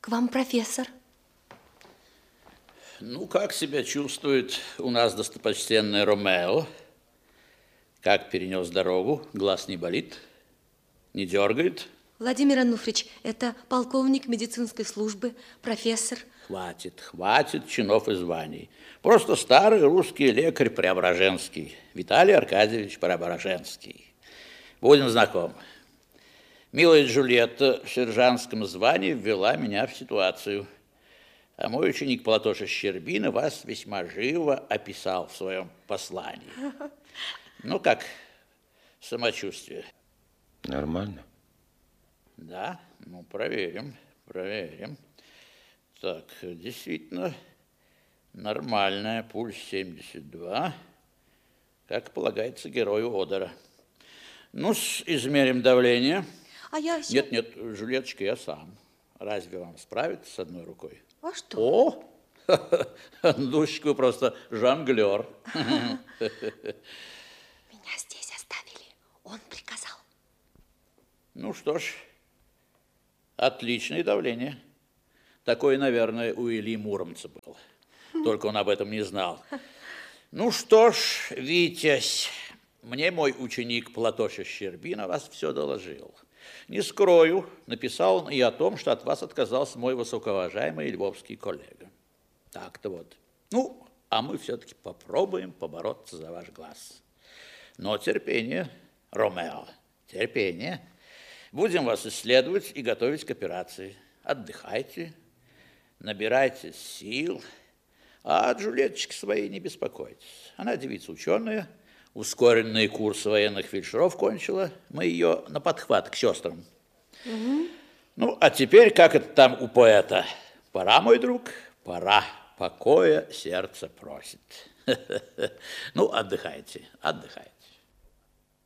К вам профессор. Ну, как себя чувствует у нас достопочтенный Ромео? Как перенес дорогу? Глаз не болит? Не дергает? Владимир Ануфрич, это полковник медицинской службы, профессор. Хватит, хватит чинов и званий. Просто старый русский лекарь Преображенский. Виталий Аркадьевич Преображенский. Будем знакомы. Милая Джульетта в сержантском звании ввела меня в ситуацию. А мой ученик Платоша Щербина вас весьма живо описал в своем послании. Ну, как самочувствие? Нормально. Да, ну, проверим. Так, действительно, нормальная, пульс 72, как полагается герою Одера. Ну, измерим давление. А я... Нет, Жюлеточка, я сам. Разве вам справиться с одной рукой? А что? О, Душечка, вы просто жонглер. Меня здесь оставили. Он приказал. Ну что ж, отличное давление. Такое, наверное, у Ильи Муромца было. Только он об этом не знал. Ну что ж, Витязь, мне мой ученик Платоша Щербина о вас все доложил. Не скрою, написал он и о том, что от вас отказался мой высокоуважаемый львовский коллега. Так-то вот. Ну, а мы все-таки попробуем побороться за ваш глаз. Но терпение, Ромео, терпение. Будем вас исследовать и готовить к операции. Отдыхайте, набирайте сил. А от Джульетточки своей не беспокойтесь. Она девица ученая, ускоренный курс военных фельдшеров кончила. Мы ее на подхват к сестрам. Угу. Ну, а теперь, как это там у поэта? Пора, мой друг, пора. Покоя сердце просит. Ну, отдыхайте, отдыхайте.